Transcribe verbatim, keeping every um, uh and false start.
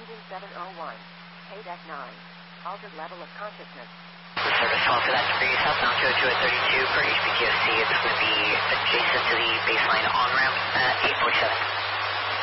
Engine seven oh one. K D E C nine. Altered level of consciousness. Service call for that degree, southbound two oh two at thirty-two. Per H P T O C, it's going to be adjacent to the baseline on-ramp at eight forty-seven.